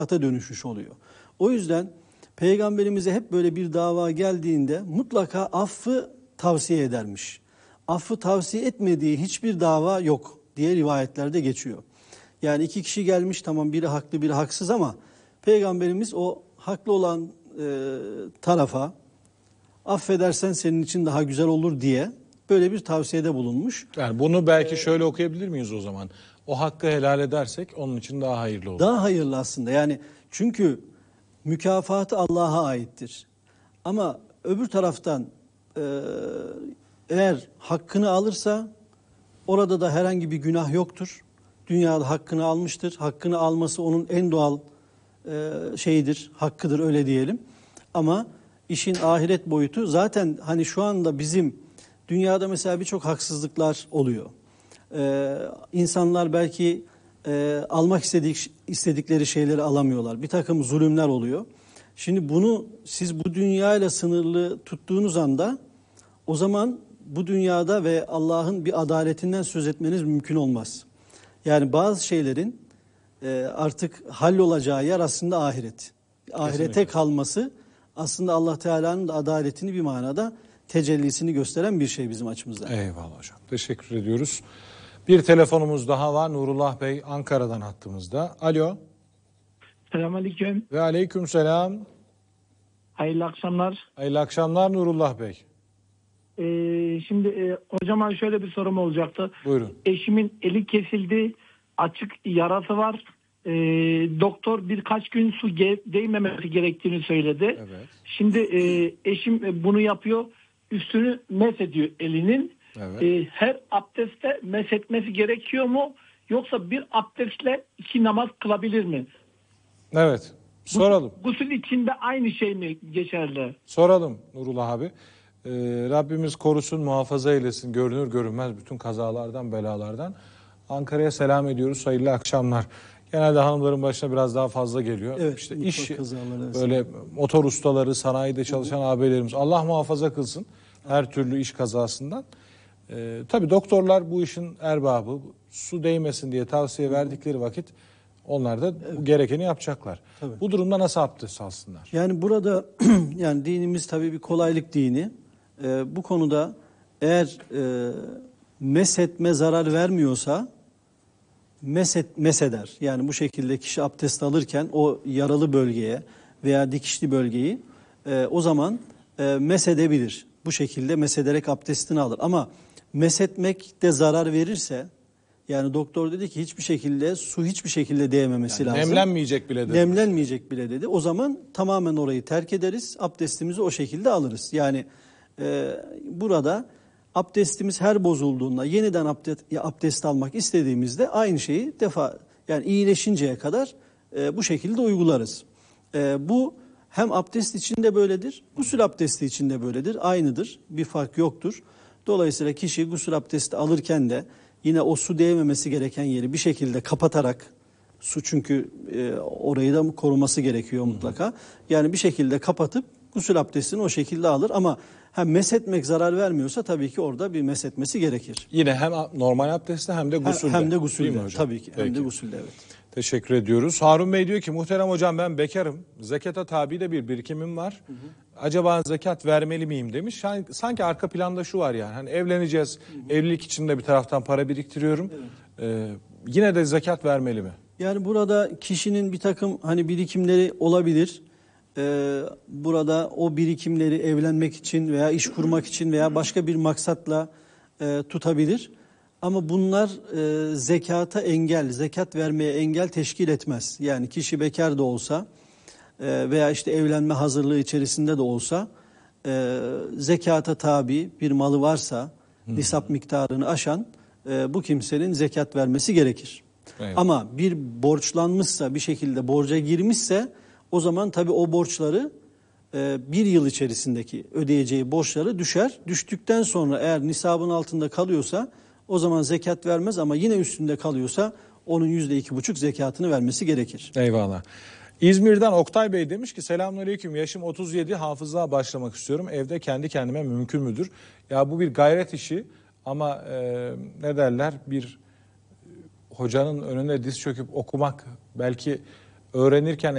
dönüşmüş oluyor. O yüzden Peygamberimize hep böyle bir dava geldiğinde mutlaka affı tavsiye edermiş. Affı tavsiye etmediği hiçbir dava yok diye rivayetlerde geçiyor. Yani iki kişi gelmiş, tamam, biri haklı biri haksız, ama Peygamberimiz o haklı olan tarafa affedersen senin için daha güzel olur diye böyle bir tavsiyede bulunmuş. Yani bunu belki şöyle okuyabilir miyiz o zaman? O hakkı helal edersek onun için daha hayırlı olur. Daha hayırlı aslında. Yani çünkü mükafatı Allah'a aittir. Ama öbür taraftan eğer hakkını alırsa orada da herhangi bir günah yoktur. Dünyada hakkını almıştır. Hakkını alması onun en doğal şeyidir, hakkıdır, öyle diyelim. Ama işin ahiret boyutu zaten, hani şu anda bizim dünyada mesela birçok haksızlıklar oluyor. İnsanlar belki almak istedikleri şeyleri alamıyorlar. Bir takım zulümler oluyor. Şimdi bunu siz bu dünyayla sınırlı tuttuğunuz anda, o zaman bu dünyada ve Allah'ın bir adaletinden söz etmeniz mümkün olmaz. Yani bazı şeylerin artık hallolacağı yer aslında ahiret. Ahirete Kesinlikle. kalması aslında Allah Teala'nın da adaletini bir manada tecellisini gösteren bir şey bizim açımızdan. Eyvallah hocam. Teşekkür ediyoruz. Bir telefonumuz daha var. Nurullah Bey Ankara'dan hattımızda. Alo. Selamünaleyküm. Ve aleykümselam. Hayırlı akşamlar. Hayırlı akşamlar Nurullah Bey. Şimdi hocama şöyle bir sorum olacaktı. Buyurun. Eşimin eli kesildi. Açık yarası var. Doktor birkaç gün su değmemesi gerektiğini söyledi. Evet. Şimdi eşim bunu yapıyor. Üstünü mesediyor elinin. Evet. Her abdestte mesetmesi gerekiyor mu? Yoksa bir abdestle 2 namaz kılabilir mi? Evet. Soralım. Gusül içinde aynı şey mi geçerli? Soralım Nurullah abi. Rabbimiz korusun, muhafaza eylesin, görünür görünmez bütün kazalardan, belalardan. Ankara'ya selam ediyoruz. Hayırlı akşamlar. Genelde hanımların başına biraz daha fazla geliyor. Evet, işte motor iş kazaları böyle motor ustaları, sanayide çalışan abilerimiz, Allah muhafaza kılsın her türlü iş kazasından. Tabii doktorlar bu işin erbabı. Su değmesin diye tavsiye verdikleri vakit onlar da gerekeni yapacaklar. Tabii. Bu durumda nasıl abdest alsınlar? Yani burada yani dinimiz tabii bir kolaylık dini. Bu konuda eğer meshetme zarar vermiyorsa mesheder. Yani bu şekilde kişi abdest alırken o yaralı bölgeye veya dikişli bölgeyi o zaman mesedebilir. Bu şekilde mesederek abdestini alır. Ama meshetmek de zarar verirse, yani doktor dedi ki hiçbir şekilde değmemesi lazım. Nemlenmeyecek bile dedi. Nemlenmeyecek bile dedi. O zaman tamamen orayı terk ederiz. Abdestimizi o şekilde alırız. Yani burada abdestimiz her bozulduğunda yeniden abdest almak istediğimizde aynı şeyi yani iyileşinceye kadar bu şekilde uygularız. Bu hem abdest içinde böyledir, gusül abdesti içinde böyledir. Aynıdır. Bir fark yoktur. Dolayısıyla kişi gusül abdesti alırken de yine o su değmemesi gereken yeri bir şekilde kapatarak, su çünkü orayı da koruması gerekiyor mutlaka. Yani bir şekilde kapatıp gusül abdestini o şekilde alır, ama hem meshetmek zarar vermiyorsa tabii ki orada bir meshetmesi gerekir. Yine hem normal abdestte hem de gusülde. Hem de Değil mi gusülde hocam? tabii ki. Hem Peki. de gusülde, evet. Teşekkür ediyoruz. Harun Bey diyor ki muhterem hocam ben bekarım. Zekata tabi de bir birikimim var. Acaba zekat vermeli miyim demiş. Sanki arka planda şu var yani. Hani evleneceğiz. Evlilik için de bir taraftan para biriktiriyorum. Evet. Yine de zekat vermeli mi? Yani burada kişinin bir takım hani birikimleri olabilir. Burada o birikimleri evlenmek için veya iş kurmak için veya başka bir maksatla tutabilir. Ama bunlar zekat vermeye engel teşkil etmez. Yani kişi bekar da olsa veya işte evlenme hazırlığı içerisinde de olsa zekata tabi bir malı varsa nisap miktarını aşan bu kimsenin zekat vermesi gerekir. Evet. Ama bir borçlanmışsa, bir şekilde borca girmişse o zaman tabii o borçları bir yıl içerisindeki ödeyeceği borçları düşer. Düştükten sonra eğer nisabın altında kalıyorsa o zaman zekat vermez, ama yine üstünde kalıyorsa onun %2,5 zekatını vermesi gerekir. Eyvallah. İzmir'den Oktay Bey demiş ki selamünaleyküm, yaşım 37, hafızlığa başlamak istiyorum. Evde kendi kendime mümkün müdür? Ya bu bir gayret işi ama ne derler, bir hocanın önünde diz çöküp okumak belki öğrenirken